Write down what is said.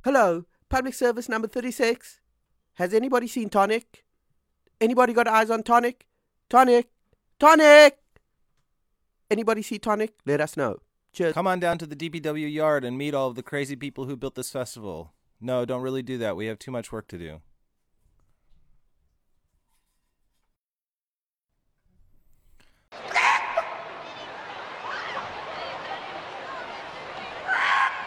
Hello, public service number 36. Has anybody seen Tonic? Anybody got eyes on Tonic? Tonic! Tonic! Anybody see Tonic? Let us know. Cheers. Come on down to the DPW yard and meet all of the crazy people who built this festival. No, don't really do that. We have too much work to do.